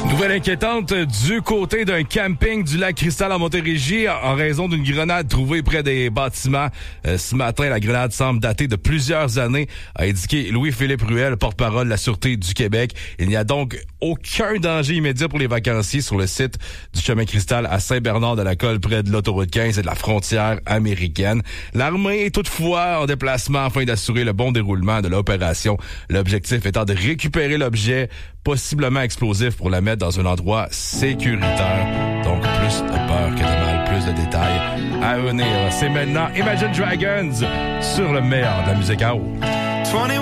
Nouvelle inquiétante du côté d'un camping du lac Cristal en Montérégie en raison d'une grenade trouvée près des bâtiments. Ce matin, la grenade semble dater de plusieurs années, a indiqué Louis-Philippe Ruel, porte-parole de la Sûreté du Québec. Il n'y a donc aucun danger immédiat pour les vacanciers sur le site du chemin Cristal à Saint-Bernard-de-la-Colle, près de l'autoroute 15 et de la frontière américaine. L'armée est toutefois en déplacement afin d'assurer le bon déroulement de l'opération. L'objectif étant de récupérer l'objet possiblement explosif pour la mettre dans un endroit sécuritaire. Donc, plus de peur que de mal, plus de détails à venir. C'est maintenant Imagine Dragons sur le meilleur de la musique à eau.